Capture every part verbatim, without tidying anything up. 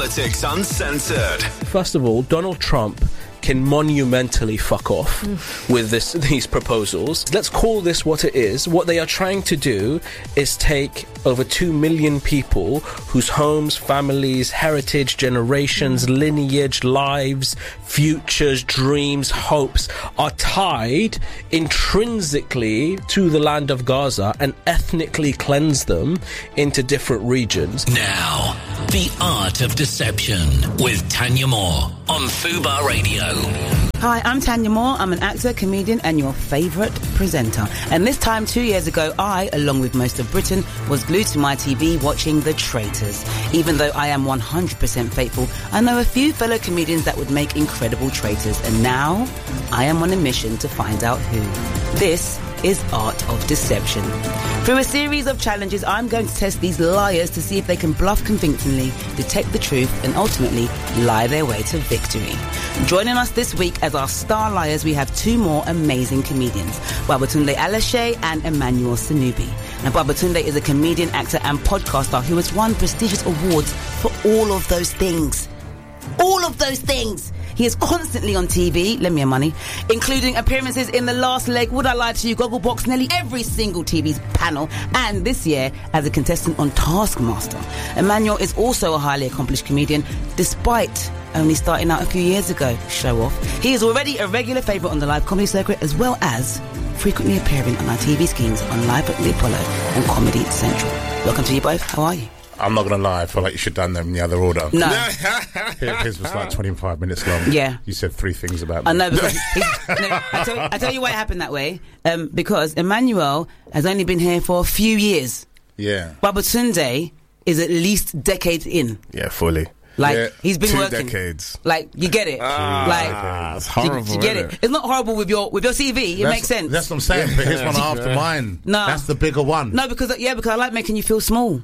Politics Uncensored. First of all, Donald Trump can monumentally fuck off mm. with this these proposals. Let's call this what it is. What they are trying to do is take over two million people whose homes, families, heritage, generations, mm. lineage, lives, futures, dreams, hopes are tied intrinsically to the land of Gaza and ethnically cleanse them into different regions. Now, The Art of Deception with Tanya Moore on Fubar Radio. Hi, I'm Tanya Moore. I'm an actor, comedian and your favourite presenter. And this time two years ago, I, along with most of Britain, was glued to my T V watching The Traitors. Even though I am one hundred percent faithful, I know a few fellow comedians that would make incredible traitors. And now, I am on a mission to find out who. This is Art of Deception. Through a series of challenges, I'm going to test these liars to see if they can bluff convincingly, detect the truth, and ultimately lie their way to victory. Joining us this week as our star liars, we have two more amazing comedians, Babatunde Alashe and Emmanuel Sanubi. Now, Babatunde is a comedian, actor, and podcaster who has won prestigious awards for all of those things. All of those things! He is constantly on T V, lend me your money, including appearances in The Last Leg, Would I Lie to You, Gogglebox, nearly every single T V panel, and this year as a contestant on Taskmaster. Emmanuel is also a highly accomplished comedian, despite only starting out a few years ago. Show off. He is already a regular favourite on the live comedy circuit, as well as frequently appearing on our T V schemes on Live at the Apollo and Comedy Central. Welcome to you both. How are you? I'm not going to lie, I feel like you should have done them in the other order. No. His was like twenty-five minutes long. Yeah. You said three things about me. I know, because no, I, tell, I tell you why it happened that way. Um, because Emmanuel has only been here for a few years. Yeah. Babatunde is at least decades in. Yeah, fully. Like, yeah, he's been two working. decades. Like, you get it. Ah, like, it's horrible. You, you get it? it. It's not horrible with your with your C V. It that's, makes sense. That's what I'm saying. But here's one after mine. No. That's the bigger one. No, because, yeah, because I like making you feel small.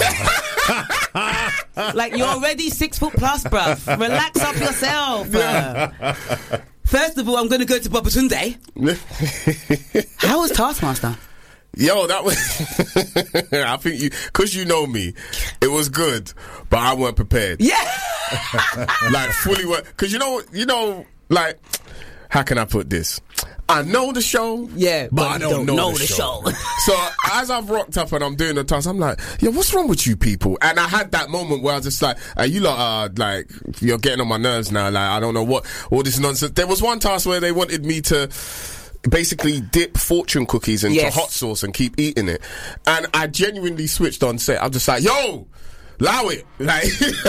Like, you're already six foot plus, bruv. Relax up yourself. Uh. First of all, I'm going to go to Babatunde. How was Taskmaster? Yo, that was... I think you... Because you know me, it was good, but I weren't prepared. Yeah! Like, fully... Because you know, you know, like... How can I put this? I know the show, yeah, but, but I don't, don't know, know the, the show. show. So as I've rocked up and I'm doing the task, I'm like, yo, what's wrong with you people? And I had that moment where I was just like, uh, you lot are like, you're getting on my nerves now. Like, I don't know what, all this nonsense. There was one task where they wanted me to basically dip fortune cookies into yes. hot sauce and keep eating it. And I genuinely switched on set. I'm just like, yo, allow it. Like,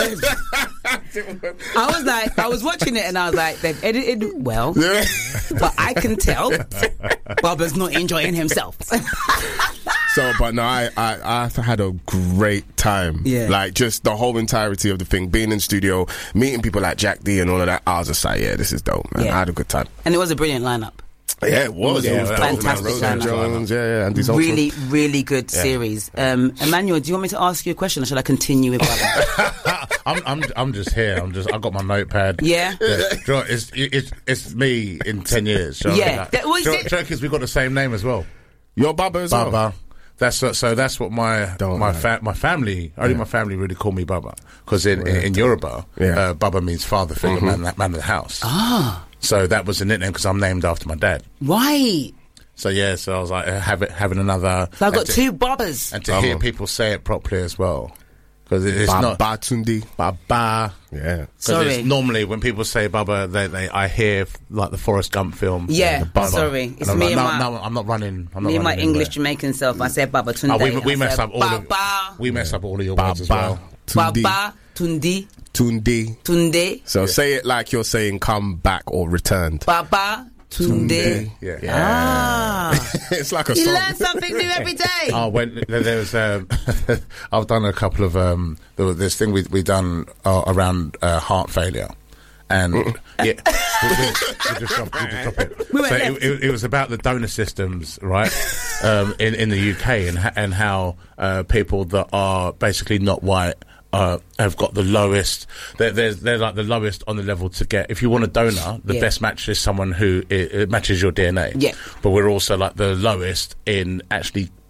I was like, I was watching it and I was like, they've edited well, yeah. But I can tell Baba's not enjoying himself. So, but no, I, I, I had a great time. Yeah. Like, just the whole entirety of the thing, being in studio, meeting people like Jack D and all of that. I was just like, yeah, this is dope, man. Yeah. I had a good time. And it was a brilliant lineup. Yeah, it was. Yeah, it was fantastic lineup. Jones, yeah, yeah. And really, really good yeah. series. Um, Emmanuel, do you want me to ask you a question, or should I continue with Baba? I'm, I'm, I'm just here. I'm just. I got my notepad. Yeah. yeah. You know, it's, it's, it's me in ten years. So yeah. Like, that, was it? Because we got the same name as well. Your Baba as Baba. well. That's what, so. That's what my Don't my know. fa- my family. Only yeah. my family really call me Baba, because in, in in Yoruba, yeah. uh, Baba means father figure, mm-hmm. man, man of the house. Ah. So that was a nickname because I'm named after my dad. Right. So yeah, so I was like uh, have it, having another. So I've got to, two Babas. And to Baba. hear people say it properly as well, because it, it's Baba not Babatunde. Baba. Yeah. Sorry. It's normally when people say Baba, they, they I hear like the Forrest Gump film. Yeah. The Baba. Sorry, it's and me like, and no, my. no, I'm not running. I'm not me and my running English anywhere. Jamaican self. I said Babatunde. Oh, we we mess said, up all of Baba. we mess up all of your Baba. words as well. Tunde. Baba Tundi Tunde. Tunde. So yeah. say it like you're saying come back or returned. Baba Tunde. Yeah. yeah. Ah. It's like a You song. learn something new every day. Oh, when there, there was, um, I've done a couple of um, there was this thing we we done uh, around uh, heart failure, and yeah, we, we, we just drop, we just drop it. We went so left. it, it, it was about the donor systems, right, um, in in the U K, and ha- and how uh, people that are basically not white. Uh, have got the lowest. They're, they're they're like the lowest on the level to get. If you want a donor, the yeah. best match is someone who it, it matches your D N A. Yeah. But we're also like the lowest in actually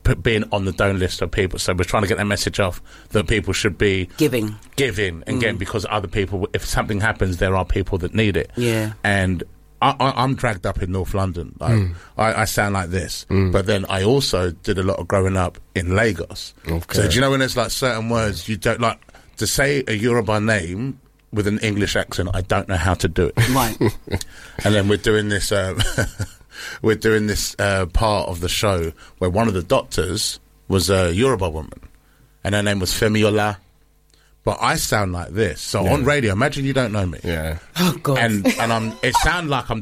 p- being on the don't list of people. So we're trying to get that message off that people should be Giving. giving and Mm. getting, because other people, if something happens, there are people that need it. Yeah. And I, I, I'm dragged up in North London. Like, Mm. I, I sound like this, but then I also did a lot of growing up in Lagos. Okay. So do you know when there's like certain words you don't like to say a Yoruba name with an English accent? I don't know how to do it. Right. And then we're doing this. Uh, we're doing this uh, part of the show where one of the doctors was a Yoruba woman, and her name was Femiola. But I sound like this. So Yeah. on radio, imagine you don't know me. Yeah. Oh, God. And and I'm. It sounds like I'm